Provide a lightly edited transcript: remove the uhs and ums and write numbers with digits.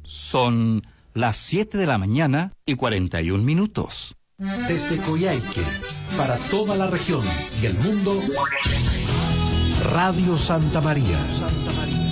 Son las 7 de la mañana y 41 minutos. Desde Coyhaique, para toda la región y el mundo, Radio Santa María.